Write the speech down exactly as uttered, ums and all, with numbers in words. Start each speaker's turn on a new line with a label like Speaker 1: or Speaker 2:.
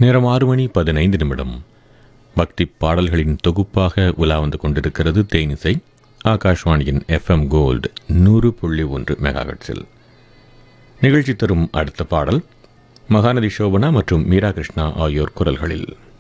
Speaker 1: நேரம் ஆறு மணி பதினைந்து நிமிடம். பக்தி பாடல்களின் தொகுப்பாக உலா வந்து கொண்டிருக்கிறது தேனிசை. ஆகாஷ்வாணியின் எஃப்எம் கோல்டு நூறு புள்ளி ஒன்று மெகாஹெர்ட்ஸில் நிகழ்ச்சி தரும் அடுத்த பாடல் மகாநதி சோபனா மற்றும் மீரா கிருஷ்ணா ஆகியோர் குரல்களில்.